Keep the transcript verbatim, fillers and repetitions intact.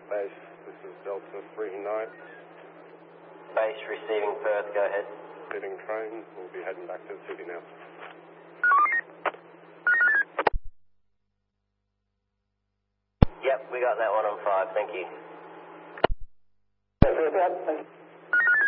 Base, this is Delta three nine. Base receiving Perth, go ahead. Getting train, we'll be heading back to the city now. Yep, we got that one on five, thank you. Thank you.